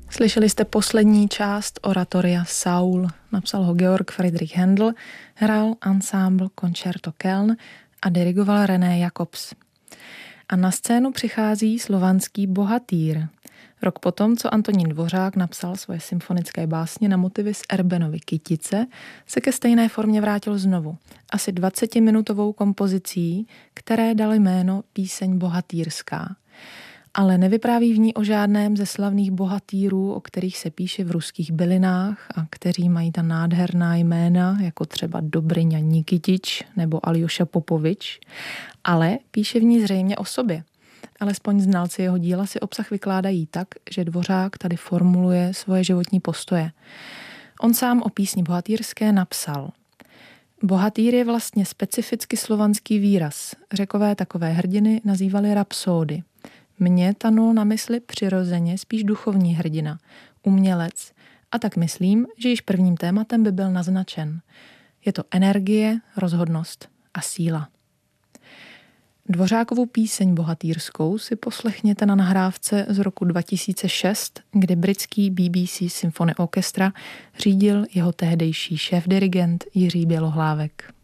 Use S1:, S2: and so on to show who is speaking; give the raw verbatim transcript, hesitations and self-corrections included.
S1: Slyšeli jste poslední část oratoria Saul. Napsal ho Georg Friedrich Händel, hrál ansámbl Concerto Köln a dirigoval René Jacobs. A na scénu přichází slovanský bohatýr. Rok potom, co Antonín Dvořák napsal svoje symfonické básně na motivy z Erbenovy Kytice, se ke stejné formě vrátil znovu. Asi dvacetiminutovou kompozicí, které dal jméno Píseň bohatýrská. Ale nevypráví v ní o žádném ze slavných bohatýrů, o kterých se píše v ruských bylinách a kteří mají ta nádherná jména, jako třeba Dobryňa Nikitič nebo Aljoša Popovič, ale píše v ní zřejmě o sobě. Alespoň znalci jeho díla si obsah vykládají tak, že Dvořák tady formuluje svoje životní postoje. On sám o písni bohatýrské napsal: Bohatýr je vlastně specificky slovanský výraz. Řekové takové hrdiny nazývali rapsódy. Mně tanul na mysli přirozeně spíš duchovní hrdina, umělec, a tak myslím, že již prvním tématem by byl naznačen. Je to energie, rozhodnost a síla. Dvořákovu píseň bohatýrskou si poslechněte na nahrávce z roku dva tisíce šest, kdy britský B B C Symphony Orchestra řídil jeho tehdejší šéfdirigent Jiří Bělohlávek.